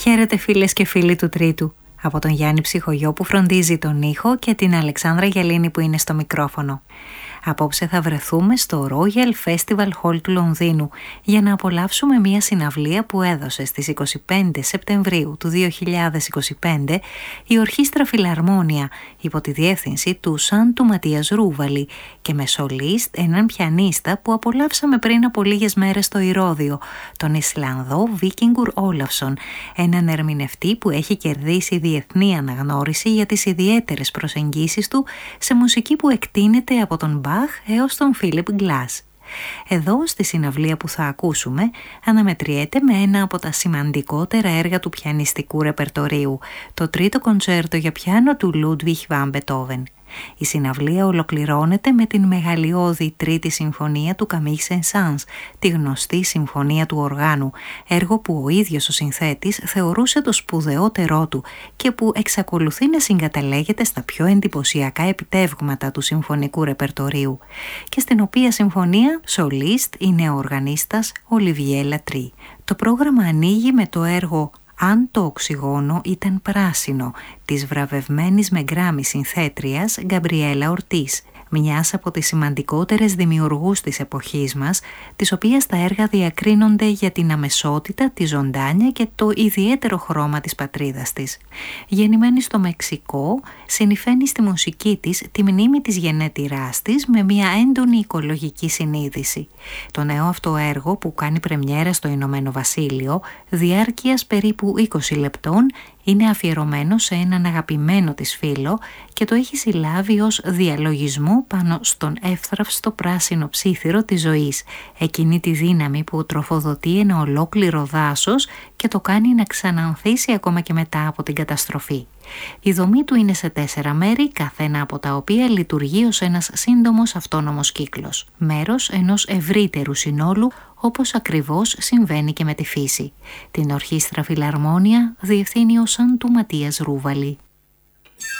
Χαίρετε φίλες και φίλοι του Τρίτου. Από τον Γιάννη Ψυχογειό που φροντίζει τον ήχο και την Αλεξάνδρα Γιαλίνη που είναι στο μικρόφωνο. Απόψε θα βρεθούμε στο Royal Festival Hall του Λονδίνου για να απολαύσουμε μια συναυλία που έδωσε στις 25 Σεπτεμβρίου του 2025 η Ορχήστρα Φιλαρμόνια υπό τη διεύθυνση του Σαντου Ματίας Ρούβαλη και με σολίστ έναν πιανίστα που απολαύσαμε πριν από λίγες μέρες στο Ηρώδειο, τον Ισλανδό Βίκινγκουρ Όλαφσον, έναν ερμηνευτή που έχει κερδίσει διεθνή αναγνώριση για τις ιδιαίτερες προσεγγίσεις του σε μουσική που εκτείνεται από τον Μπαχ έως τον Φίλιπ Γκλάς. Εδώ στη συναυλία που θα ακούσουμε αναμετριέται με ένα από τα σημαντικότερα έργα του πιανιστικού ρεπερτορίου, το τρίτο κοντσέρτο για πιάνο του Λούντβιχ βαν Μπετόβεν. Η συναυλία ολοκληρώνεται με την μεγαλειώδη τρίτη συμφωνία του Καμίλ Σεν-Σανς, τη γνωστή συμφωνία του οργάνου, έργο που ο ίδιος ο συνθέτης θεωρούσε το σπουδαιότερό του και που εξακολουθεί να συγκαταλέγεται στα πιο εντυπωσιακά επιτεύγματα του συμφωνικού ρεπερτορίου και στην οποία συμφωνία σολίστ είναι ο οργανίστας Ολιβιέ Λατρί. Το πρόγραμμα ανοίγει με το έργο «Αν το οξυγόνο ήταν πράσινο» της βραβευμένης με γκράμι συνθέτριας Γκαμπριέλα Ορτίς, μιας από τις σημαντικότερες δημιουργούς της εποχής μας, της οποίας τα έργα διακρίνονται για την αμεσότητα, τη ζωντάνια και το ιδιαίτερο χρώμα της πατρίδας της. Γεννημένη στο Μεξικό, συνυφαίνει στη μουσική της τη μνήμη της γενέτειράς της με μια έντονη οικολογική συνείδηση. Το νέο αυτό έργο που κάνει πρεμιέρα στο Ηνωμένο Βασίλειο, διάρκειας περίπου 20 λεπτών, είναι αφιερωμένο σε έναν αγαπημένο της φίλο και το έχει συλλάβει ως διαλογισμό πάνω στον εύθραυστο πράσινο ψίθυρο της ζωής, εκείνη τη δύναμη που τροφοδοτεί ένα ολόκληρο δάσος και το κάνει να ξανανθήσει ακόμα και μετά από την καταστροφή. Η δομή του είναι σε 4 μέρη, καθένα από τα οποία λειτουργεί ως ένας σύντομος αυτόνομος κύκλος, μέρος ενός ευρύτερου συνόλου, όπως ακριβώς συμβαίνει και με τη φύση. Την Ορχήστρα Φιλαρμόνια διευθύνει ο Σαντου Ματίας Ρούβαλη.